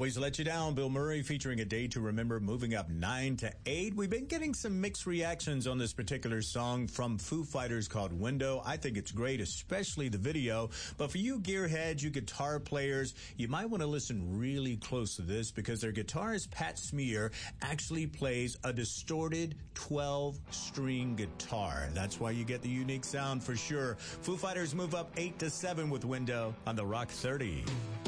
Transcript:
Always Let You Down, Bill Murray featuring A Day to Remember, moving up 9 to 8. We've been getting some mixed reactions on this particular song from Foo Fighters called Window. I think it's great, especially the video. But for you gearheads, you guitar players, you might want to listen really close to this because their guitarist, Pat Smear, actually plays a distorted 12-string guitar. That's why you get the unique sound for sure. Foo Fighters move up 8 to 7 with Window on the Rock 30.